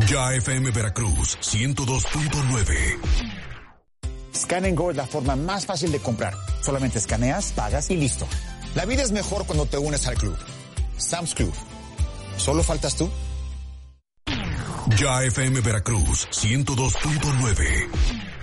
Ya FM Veracruz 102.9. Scan & Go es la forma más fácil de comprar. Solamente escaneas, pagas y listo. La vida es mejor cuando te unes al club. Sam's Club. ¿Solo faltas tú? Ya FM Veracruz 102.9.